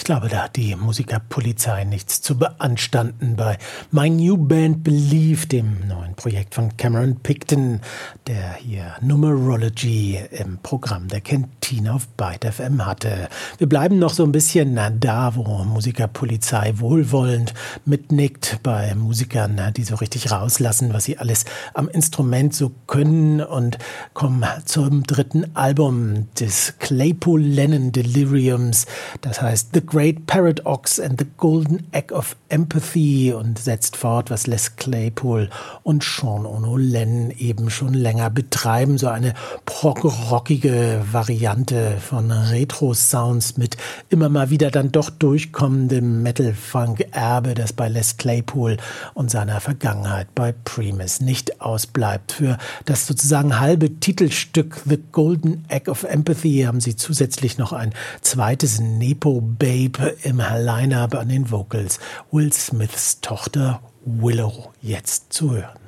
glaube, da hat die Musikerpolizei nichts zu beanstanden bei My New Band Believe, dem neuen Projekt von Cameron Picton, der hier Numerology im Programm der Kantine auf Byte FM hatte. Wir bleiben noch so ein bisschen da, wo Musikerpolizei wohlwollend mitnickt bei Musikern, die so richtig rauslassen, was sie alles am Instrument so können, und kommen zum dritten Album des Claypool-Lennon Deliriums. Das heißt The Great Paradox and the Golden Egg of Empathy, und setzt fort, was Les Claypool und Sean Ono Lennon eben schon länger betreiben. So eine prog-rockige Variante von Retro-Sounds mit immer mal wieder dann doch durchkommendem Metal-Funk-Erbe, das bei Les Claypool und seiner Vergangenheit bei Primus nicht ausbleibt. Für das sozusagen halbe Titelstück The Golden Egg of Empathy haben sie zusätzlich noch ein zweites Nepo-Babe im Line-Up an den Vocals. Will Smiths Tochter Willow jetzt zu hören.